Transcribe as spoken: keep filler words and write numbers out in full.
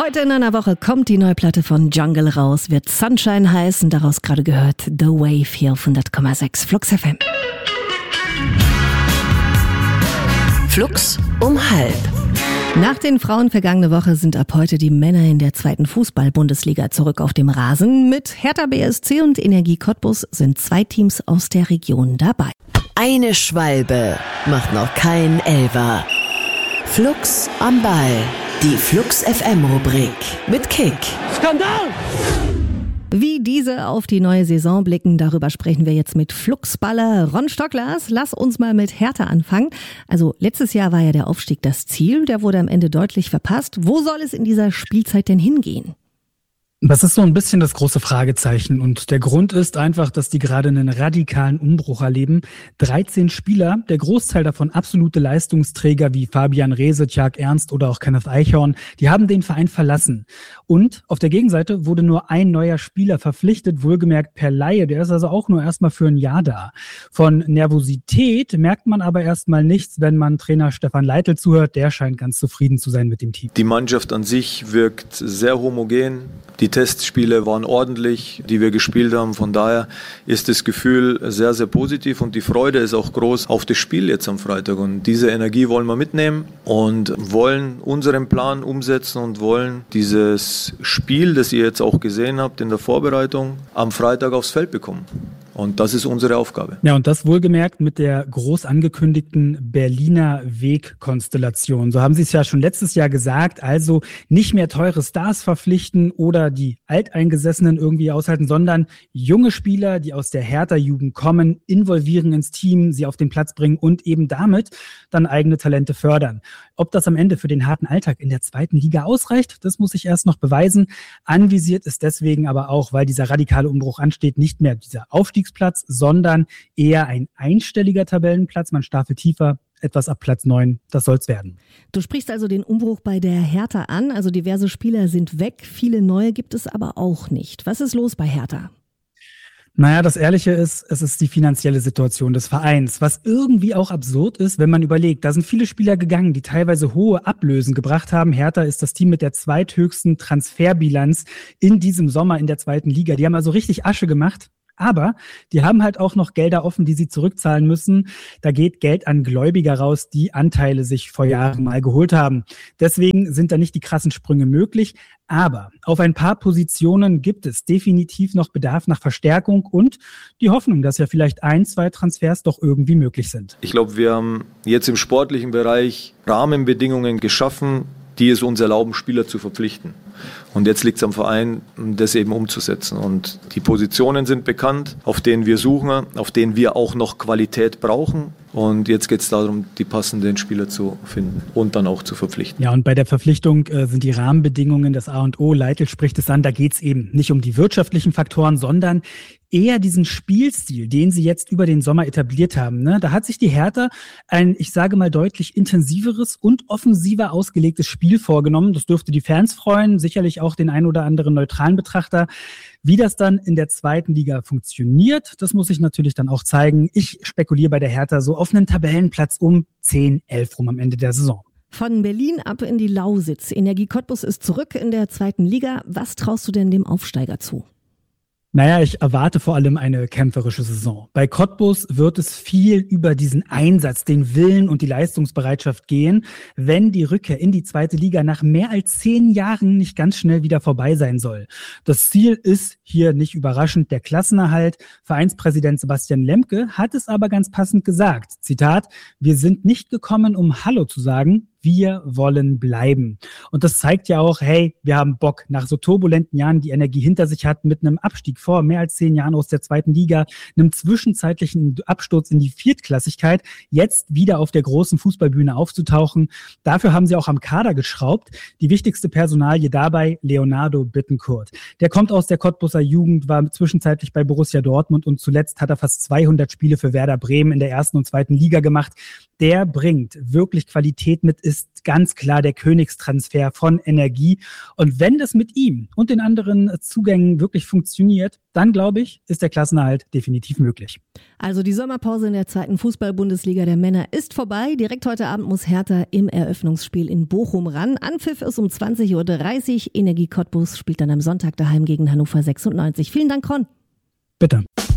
Heute in einer Woche kommt die neue Platte von Jungle raus, wird Sunshine heißen, daraus gerade gehört The Wave hier auf hundert Komma sechs Flux F M. Flux um halb. Nach den Frauen vergangene Woche sind ab heute die Männer in der zweiten Fußball-Bundesliga zurück auf dem Rasen. Mit Hertha B S C und Energie Cottbus sind zwei Teams aus der Region dabei. Eine Schwalbe macht noch keinen Elfer. Flux am Ball. Die Flux F M-Rubrik mit Kick. Skandal! Wie diese auf die neue Saison blicken, darüber sprechen wir jetzt mit Fluxballer Ron Stocklers. Lass uns mal mit Hertha anfangen. Also letztes Jahr war ja der Aufstieg das Ziel, der wurde am Ende deutlich verpasst. Wo soll es in dieser Spielzeit denn hingehen? Das ist so ein bisschen das große Fragezeichen und der Grund ist einfach, dass die gerade einen radikalen Umbruch erleben. dreizehn Spieler, der Großteil davon absolute Leistungsträger wie Fabian Reese, Tjark Ernst oder auch Kenneth Eichhorn, die haben den Verein verlassen. Und auf der Gegenseite wurde nur ein neuer Spieler verpflichtet, wohlgemerkt per Leihe, der ist also auch nur erstmal für ein Jahr da. Von Nervosität merkt man aber erstmal nichts, wenn man Trainer Stefan Leitl zuhört, der scheint ganz zufrieden zu sein mit dem Team. Die Mannschaft an sich wirkt sehr homogen. Die Testspiele waren ordentlich, die wir gespielt haben. Von daher ist das Gefühl sehr, sehr positiv und die Freude ist auch groß auf das Spiel jetzt am Freitag. Und diese Energie wollen wir mitnehmen und wollen unseren Plan umsetzen und wollen dieses Spiel, das ihr jetzt auch gesehen habt in der Vorbereitung, am Freitag aufs Feld bekommen. Und das ist unsere Aufgabe. Ja, und das wohlgemerkt mit der groß angekündigten Berliner Wegkonstellation. So haben sie es ja schon letztes Jahr gesagt. Also nicht mehr teure Stars verpflichten oder die Alteingesessenen irgendwie aushalten, sondern junge Spieler, die aus der Hertha-Jugend kommen, involvieren ins Team, sie auf den Platz bringen und eben damit dann eigene Talente fördern. Ob das am Ende für den harten Alltag in der zweiten Liga ausreicht, das muss ich erst noch beweisen. Anvisiert ist deswegen aber auch, weil dieser radikale Umbruch ansteht, nicht mehr dieser Aufstiegsplatz, sondern eher ein einstelliger Tabellenplatz. Man staffelt tiefer, etwas ab Platz neun. Das soll's werden. Du sprichst also den Umbruch bei der Hertha an. Also diverse Spieler sind weg, viele neue gibt es aber auch nicht. Was ist los bei Hertha? Naja, das Ehrliche ist, es ist die finanzielle Situation des Vereins, was irgendwie auch absurd ist, wenn man überlegt, da sind viele Spieler gegangen, die teilweise hohe Ablösen gebracht haben. Hertha ist das Team mit der zweithöchsten Transferbilanz in diesem Sommer in der zweiten Liga. Die haben also richtig Asche gemacht. Aber die haben halt auch noch Gelder offen, die sie zurückzahlen müssen. Da geht Geld an Gläubiger raus, die Anteile sich vor Jahren mal geholt haben. Deswegen sind da nicht die krassen Sprünge möglich. Aber auf ein paar Positionen gibt es definitiv noch Bedarf nach Verstärkung und die Hoffnung, dass ja vielleicht ein, zwei Transfers doch irgendwie möglich sind. Ich glaube, wir haben jetzt im sportlichen Bereich Rahmenbedingungen geschaffen, die es uns erlauben, Spieler zu verpflichten. Und jetzt liegt es am Verein, das eben umzusetzen. Und die Positionen sind bekannt, auf denen wir suchen, auf denen wir auch noch Qualität brauchen. Und jetzt geht es darum, die passenden Spieler zu finden und dann auch zu verpflichten. Ja, und bei der Verpflichtung äh, sind die Rahmenbedingungen das A und O. Leitl spricht es an, da geht es eben nicht um die wirtschaftlichen Faktoren, sondern eher diesen Spielstil, den sie jetzt über den Sommer etabliert haben. Ne? Da hat sich die Hertha ein, ich sage mal, deutlich intensiveres und offensiver ausgelegtes Spiel vorgenommen. Das dürfte die Fans freuen, sicherlich auch den ein oder anderen neutralen Betrachter. Wie das dann in der zweiten Liga funktioniert, das muss ich natürlich dann auch zeigen. Ich spekuliere bei der Hertha so auf einen Tabellenplatz um zehn, elf rum am Ende der Saison. Von Berlin ab in die Lausitz. Energie Cottbus ist zurück in der zweiten Liga. Was traust du denn dem Aufsteiger zu? Naja, ich erwarte vor allem eine kämpferische Saison. Bei Cottbus wird es viel über diesen Einsatz, den Willen und die Leistungsbereitschaft gehen, wenn die Rückkehr in die zweite Liga nach mehr als zehn Jahren nicht ganz schnell wieder vorbei sein soll. Das Ziel ist hier nicht überraschend der Klassenerhalt. Vereinspräsident Sebastian Lemke hat es aber ganz passend gesagt. Zitat: Wir sind nicht gekommen, um Hallo zu sagen. Wir wollen bleiben. Und das zeigt ja auch, hey, wir haben Bock. Nach so turbulenten Jahren, die Energie hinter sich hatten, mit einem Abstieg vor mehr als zehn Jahren aus der zweiten Liga, einem zwischenzeitlichen Absturz in die Viertklassigkeit, jetzt wieder auf der großen Fußballbühne aufzutauchen. Dafür haben sie auch am Kader geschraubt. Die wichtigste Personalie dabei, Leonardo Bittencourt. Der kommt aus der Cottbuser Jugend, war zwischenzeitlich bei Borussia Dortmund und zuletzt hat er fast zweihundert Spiele für Werder Bremen in der ersten und zweiten Liga gemacht. Der bringt wirklich Qualität mit, ist ganz klar der Königstransfer Transfer von Energie. Und wenn das mit ihm und den anderen Zugängen wirklich funktioniert, dann glaube ich, ist der Klassenerhalt definitiv möglich. Also die Sommerpause in der zweiten Fußball-Bundesliga der Männer ist vorbei. Direkt heute Abend muss Hertha im Eröffnungsspiel in Bochum ran. Anpfiff ist um zwanzig Uhr dreißig. Energie Cottbus spielt dann am Sonntag daheim gegen Hannover sechsundneunzig. Vielen Dank, Ron. Bitte.